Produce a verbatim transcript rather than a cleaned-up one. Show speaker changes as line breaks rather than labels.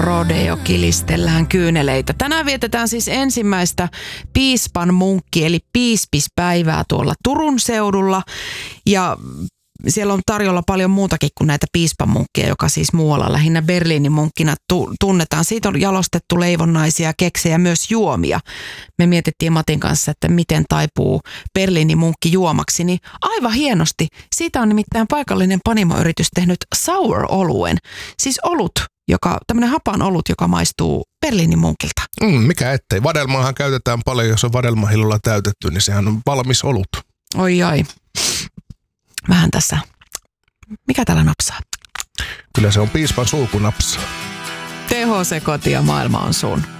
rodeo, kilistellään kyyneleitä. Tänään vietetään siis ensimmäistä piispan munkki eli piispispäivää tuolla Turun seudulla ja siellä on tarjolla paljon muutakin kuin näitä piispamunkkeja, joka siis muualla lähinnä Berliinin munkkina tu- tunnetaan. Siitä on jalostettu leivonnaisia, keksejä, myös juomia. Me mietittiin Matin kanssa, että miten taipuu Berliinin munkki juomaksi, niin aivan hienosti. Siitä on nimittäin paikallinen panimoyritys tehnyt sour-oluen, siis olut, joka, tämmöinen hapan olut, joka maistuu Berliinin munkilta.
Mm, mikä ettei. Vadelmaahan käytetään paljon, jos on vadelmahillolla täytetty, niin sehän on valmis olut.
Oi ai. Vähän tässä. Mikä täällä napsaa?
Kyllä se on piispan sulkunapsa.
Teho se koti ja maailma on sun.